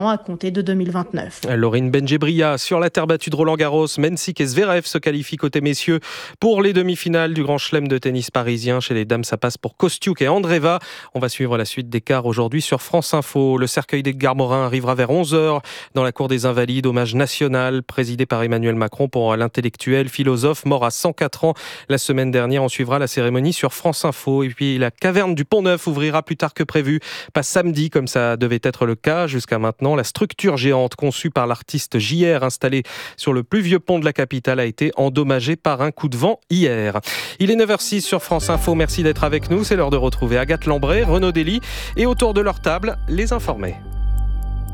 à compter de 2029. Laurine Benjebria sur la terre battue de Roland-Garros. Mensik et Zverev se qualifient côté messieurs pour les demi-finales du Grand Chelem de tennis parisien. Chez les dames, ça passe pour Kostiuk et Andreeva. On va suivre la suite des quarts aujourd'hui sur France Info. Le cercueil d'Edgar Morin arrivera vers 11h dans la cour des Invalides. Hommage national présidé par Emmanuel Macron pour l'intellectuel philosophe mort à 104 ans. La semaine dernière, on suivra la cérémonie sur France Info. Et puis la caverne du Pont-Neuf ouvrira plus tard que prévu. Pas samedi comme ça devait être le cas jusqu'à maintenant. La structure géante conçue par l'artiste JR installée sur le plus vieux pont de la capitale a été endommagée par un coup de vent hier. Il est 9h06 sur France Info. Merci d'être avec nous. C'est l'heure de retrouver Agathe Lambray, Renaud Dely et autour de leur table, les informés.